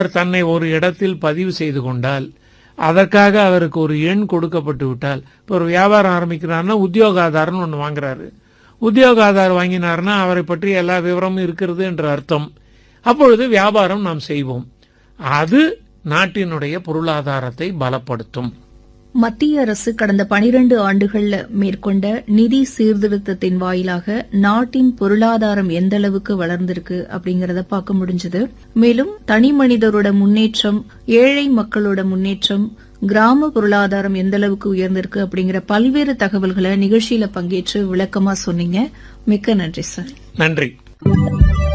தன்னை ஒரு இடத்தில் பதிவு செய்து கொண்டால், அதற்காக அவருக்கு ஒரு எண் கொடுக்கப்பட்டு விட்டால், இப்போ ஒரு வியாபாரம் ஆரம்பிக்கிறாருன்னா உத்தியோக ஆதாரம்னு ஒன்று வாங்குறாரு. உத்தியோக ஆதார் வாங்கினார்னா அவரை பற்றி எல்லா விவரமும் இருக்கிறது என்ற அர்த்தம். அப்பொழுது வியாபாரம் நாம் செய்வோம். அது நாட்டினுடைய பொருளாதாரத்தை பலப்படுத்தும். மத்திய அரசு கடந்த 12 ஆண்டுகள்ல மேற்கொண்ட நிதி சீர்திருத்தத்தின் வாயிலாக நாட்டின் பொருளாதாரம் எந்த அளவுக்கு வளர்ந்திருக்கு அப்படிங்கறத பார்க்க முடிஞ்சது. மேலும் தனி மனிதரோட முன்னேற்றம், ஏழை மக்களோட முன்னேற்றம், கிராம பொருளாதாரம் எந்த அளவுக்கு உயர்ந்திருக்கு அப்படிங்கிற பல்வேறு தகவல்களை நிகழ்ச்சியில பங்கேற்று விளக்கமா சொன்னீங்க. மிக்க நன்றி சார். நன்றி.